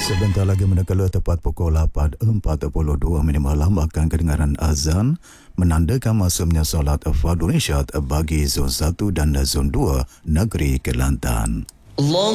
Sebentar lagi mendekala tepat pukul 8.42 malam akan kedengaran azan menandakan masuknya solat Fardhu Isyak bagi Zon 1 dan Zon 2 Negeri Kelantan.